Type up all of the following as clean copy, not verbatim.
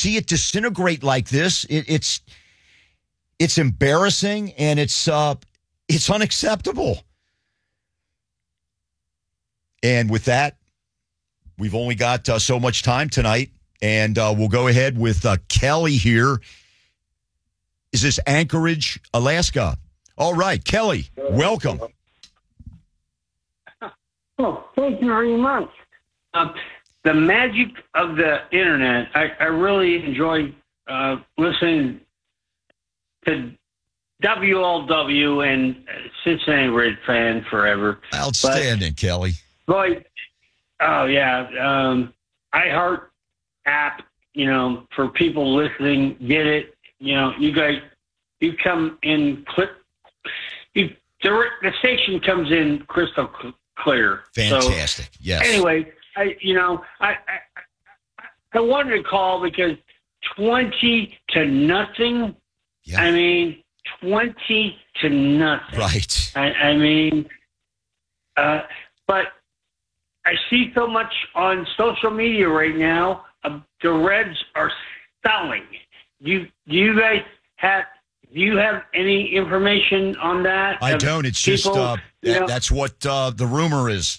see it disintegrate like this, it's embarrassing, and it's unacceptable. And with that, we've only got so much time tonight, and we'll go ahead with Kelly here. Is this Anchorage, Alaska? All right, Kelly, welcome. Oh, thank you very much. The magic of the internet, I really enjoy listening to WLW and Cincinnati Red fan forever. Outstanding, Kelly. Boy, oh yeah, iHeart app. For people listening, get it. You guys, you come in clip. The station comes in crystal clear. Fantastic. So, yes. Anyway, I wanted to call because 20-0. Yeah. I mean, 20-0. Right. But I see so much on social media right now. The Reds are selling. Do you guys have? Do you have any information on that? I don't. It's just that's what the rumor is.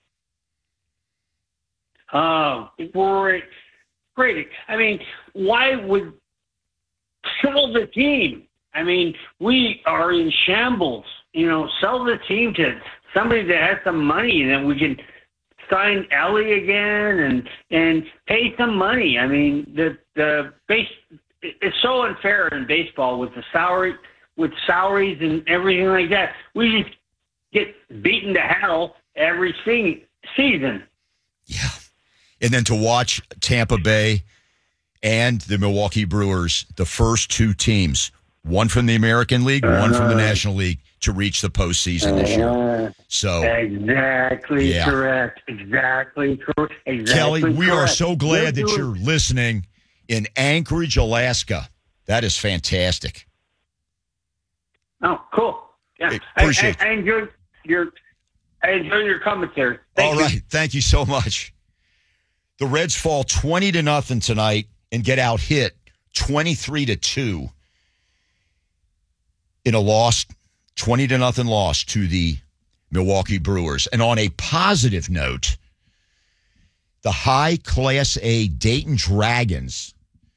Oh, great. I mean, why would sell the team? I mean, we are in shambles. Sell the team to somebody that has some money, and then we can sign Ellie again and pay some money. I mean, the base. It's so unfair in baseball with salaries and everything like that. We just get beaten to hell every season. Yeah. And then to watch Tampa Bay and the Milwaukee Brewers, the first two teams, one from the American League, one from the National League, to reach the postseason this year. So exactly correct. Exactly correct. Kelly, we are so glad that you're listening in Anchorage, Alaska. That is fantastic. Oh, cool. Yeah. Appreciate it. I enjoyed your commentary. All right. Thank you so much. The Reds fall 20-0 tonight and get out hit 23-2 in a loss, 20-0 loss to the Milwaukee Brewers. And on a positive note, the high Class A Dayton Dragons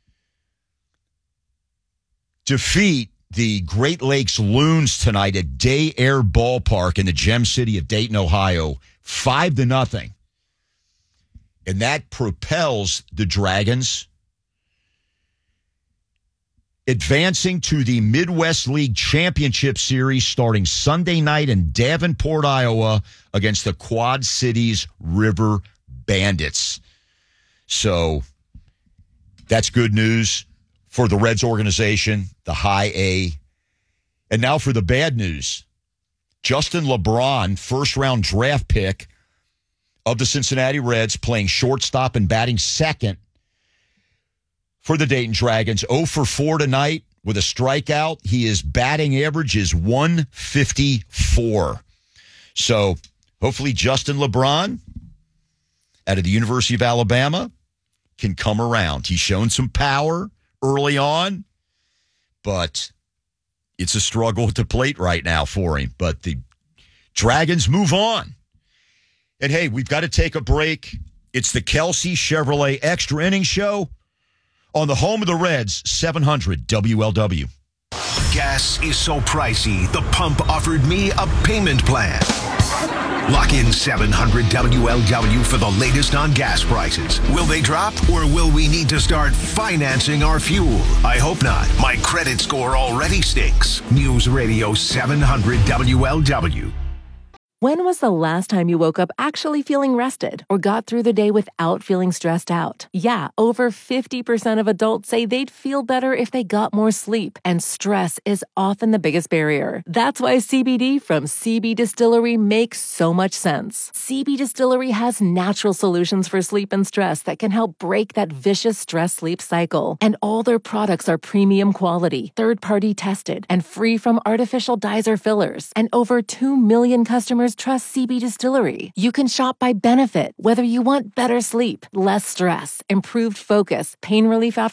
defeat the Great Lakes Loons tonight at Day Air Ballpark in the Gem City of Dayton, Ohio, 5-0. And that propels the Dragons advancing to the Midwest League Championship Series starting Sunday night in Davenport, Iowa against the Quad Cities River Bandits. So that's good news for the Reds organization, the high A. And now for the bad news. Justin LeBron, first-round draft pick of the Cincinnati Reds, playing shortstop and batting second for the Dayton Dragons. 0 for 4 tonight with a strikeout. His batting average is .154. So hopefully Justin LeBron out of the University of Alabama can come around. He's shown some power early on, but it's a struggle at the plate right now for him. But the Dragons move on. And, hey, we've got to take a break. It's the Kelsey Chevrolet Extra Inning Show on the home of the Reds, 700 WLW. Gas is so pricey, the pump offered me a payment plan. Lock in 700 WLW for the latest on gas prices. Will they drop, or will we need to start financing our fuel? I hope not. My credit score already stinks. News Radio 700 WLW. When was the last time you woke up actually feeling rested or got through the day without feeling stressed out? Yeah, over 50% of adults say they'd feel better if they got more sleep, and stress is often the biggest barrier. That's why CBD from CB Distillery makes so much sense. CB Distillery has natural solutions for sleep and stress that can help break that vicious stress-sleep cycle. And all their products are premium quality, third-party tested, and free from artificial dyes or fillers. And over 2 million customers trust CB Distillery. You can shop by benefit, whether you want better sleep, less stress, improved focus, pain relief after